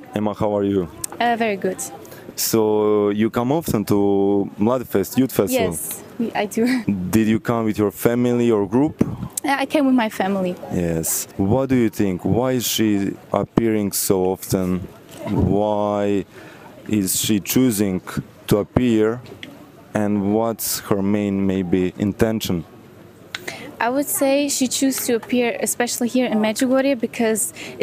Emma, how are you? Very good. So you come often to Mladifest Youth Festival? Yes, I do. Did you come with your family or group? I came with my family. Yes. What do you think? Why is she appearing so often? Why is she choosing to appear? And what's her main maybe intention? I would say she chose to appear, especially here in Medjugorje, because